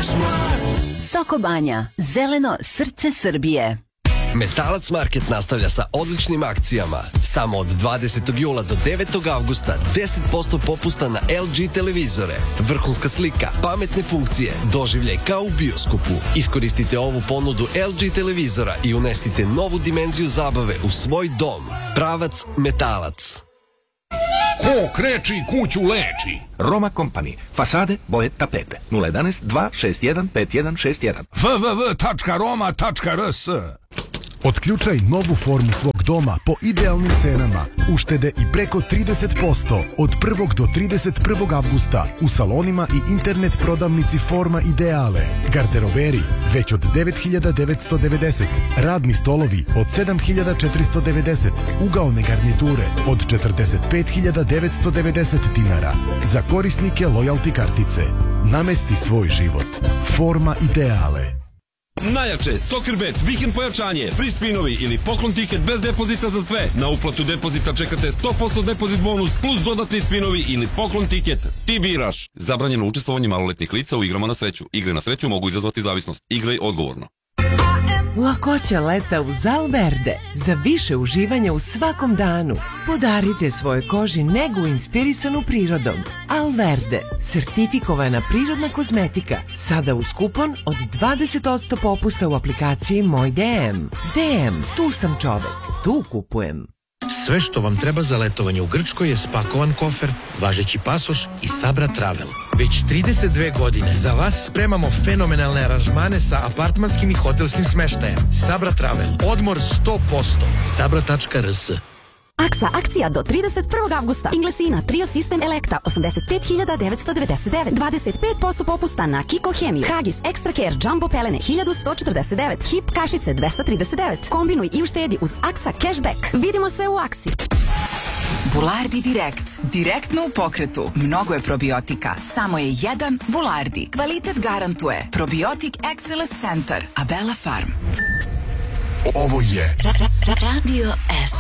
Soko Banja, zeleno srce Srbije. Metalac Market nastavlja sa odličnim akcijama. Samo od 20. jula do 9. avgusta 10% popusta na LG televizore. Vrhunska slika, pametne funkcije, doživljaj kao u bioskopu. Iskoristite ovu ponudu LG televizora i unesite novu dimenziju zabave u svoj dom. Pravac Metalac. Ko kreči kuću leči. Roma Company. Fasade, boje, tapete. 011 261 5161. www.roma.rs. Otključaj novu formu svog doma po idealnim cenama. Uštede i preko 30% od 1. do 31. avgusta u salonima i internet prodavnici Forma Ideale. Garderoberi već od 9.990. Radni stolovi od 7.490. Ugaone garniture od 45.990 dinara. Za korisnike lojalty kartice. Namesti svoj život. Forma Ideale. Najjače, Soccerbet, vikend pojačanje, free spinovi ili poklon tiket bez depozita za sve. Na uplatu depozita čekate 100% depozit bonus plus dodatni spinovi ili poklon tiket. Ti biraš. Zabranjeno učestvovanje maloletnih lica u igrama na sreću. Igre na sreću mogu izazvati zavisnost. Igraj odgovorno. Lakoća leta uz Alverde. Za više uživanja u svakom danu. Podarite svojoj koži negu inspirisanu prirodom. Alverde. Sertifikovana prirodna kozmetika. Sada uz kupon od 20% popusta u aplikaciji Moj DM. DM. Tu sam čovek. Tu kupujem. Sve što vam treba za letovanje u Grčkoj je spakovan kofer, važeći pasoš i Sabra Travel. Već 32 godine za vas spremamo fenomenalne aranžmane sa apartmanskim i hotelskim smeštajem. Sabra Travel. Odmor 100%. Sabra.rs. Aksa akcija do 31. avgusta. Inglesina Trio Sistem Elekta 85.999. 25% popusta na Kiko Hemiju. Hagis Extra Care Jumbo pelene 1149. Hip kašice 239. Kombinuj i uštedi uz Aksa Cashback. Vidimo se u Aksi. Bulardi Direkt. Direktno u pokretu. Mnogo je probiotika. Samo je jedan Bulardi. Kvalitet garantuje. Probiotik Excellence Center. Abela Farm. Ovo je Radio S.